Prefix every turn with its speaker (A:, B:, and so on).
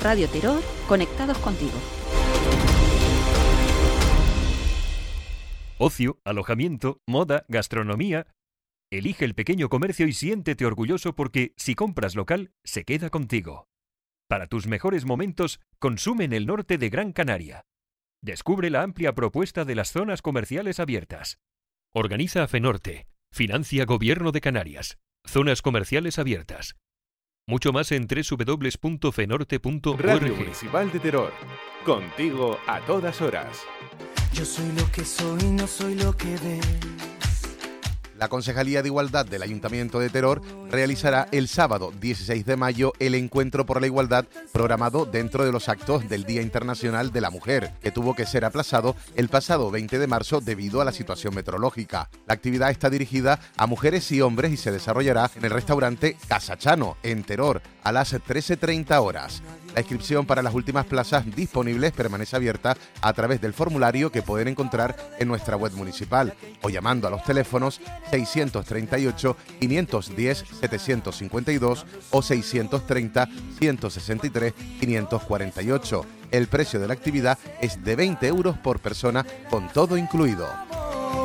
A: Radio Terror, conectados contigo.
B: Ocio, alojamiento, moda, gastronomía. Elige el pequeño comercio y siéntete orgulloso porque si compras local, se queda contigo. Para tus mejores momentos, consume en el norte de Gran Canaria. Descubre la amplia propuesta de las zonas comerciales abiertas. Organiza FENORTE. Financia Gobierno de Canarias. Zonas comerciales abiertas. Mucho más en www.fenorte.org.
C: Radio Municipal de Terror. Contigo a todas horas.
D: Yo soy lo que soy, no soy lo que ves.
E: La Concejalía de Igualdad del Ayuntamiento de Terror realizará el sábado 16 de mayo el Encuentro por la Igualdad programado dentro de los actos del Día Internacional de la Mujer, que tuvo que ser aplazado el pasado 20 de marzo debido a la situación meteorológica. La actividad está dirigida a mujeres y hombres y se desarrollará en el restaurante Casa Chano, en Terror, a las 13:30 horas. La inscripción para las últimas plazas disponibles permanece abierta a través del formulario que pueden encontrar en nuestra web municipal o llamando a los teléfonos 638 510 752 o 630 163 548. El precio de la actividad es de 20 euros por persona con todo incluido.